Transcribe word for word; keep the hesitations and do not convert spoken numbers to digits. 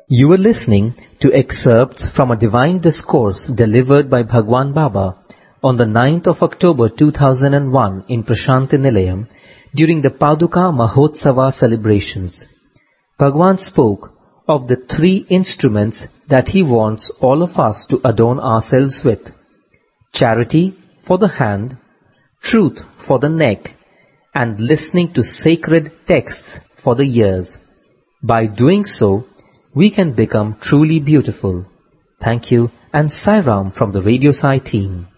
You were listening to excerpts from a divine discourse delivered by Bhagwan Baba on the ninth of October two thousand one in Prashanti Nilayam during the Paduka Mahotsava celebrations. Bhagwan spoke of the three instruments that he wants all of us to adorn ourselves with: charity for the hand, truth for the neck, and listening to sacred texts for the ears. By doing so, we can become truly beautiful. Thank you, and Sai Ram from the Radio Sai team.